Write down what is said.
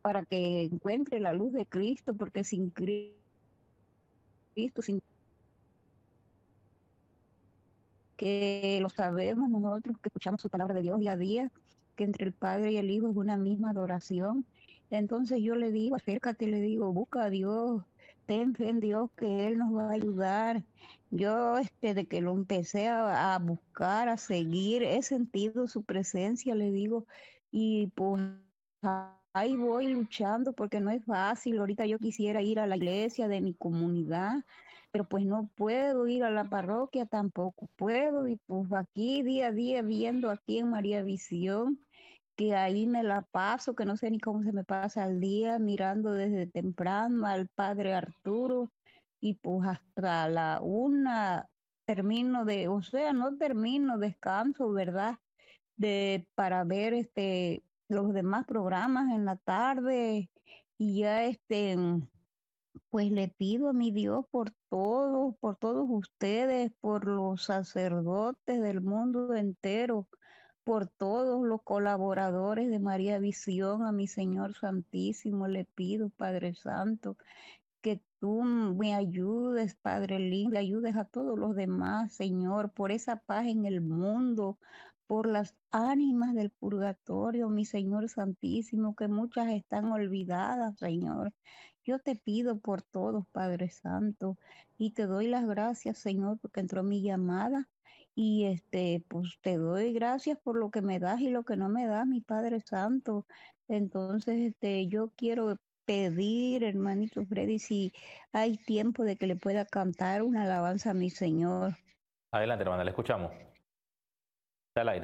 para que encuentre la luz de Cristo, porque sin Cristo, sin que lo sabemos nosotros que escuchamos su palabra de Dios día a día, que entre el Padre y el Hijo es una misma adoración. Entonces yo le digo, acércate, le digo, busca a Dios, ten fe en Dios que Él nos va a ayudar. Yo, de que lo empecé a buscar, a seguir, he sentido su presencia, le digo, y pues ahí voy luchando porque no es fácil. Ahorita yo quisiera ir a la iglesia de mi comunidad, pero pues no puedo ir a la parroquia, tampoco puedo, y pues aquí día a día viendo aquí en María Visión, que ahí me la paso, que no sé ni cómo se me pasa el día, mirando desde temprano al padre Arturo, y pues hasta la una termino o sea, no termino, descanso, ¿verdad? Para ver los demás programas en la tarde, y ya pues le pido a mi Dios por todos ustedes, por los sacerdotes del mundo entero, por todos los colaboradores de María Visión, a mi Señor Santísimo, le pido, Padre Santo, que tú me ayudes, Padre lindo, ayudes a todos los demás, Señor, por esa paz en el mundo, por las ánimas del purgatorio, mi Señor Santísimo, que muchas están olvidadas, Señor. Yo te pido por todos, Padre Santo, y te doy las gracias, Señor, porque entró mi llamada. Y pues te doy gracias por lo que me das y lo que no me das, mi Padre Santo. Entonces, yo quiero pedir, hermanito Freddy, si hay tiempo de que le pueda cantar una alabanza a mi Señor. Adelante, hermana, le escuchamos. Está al aire.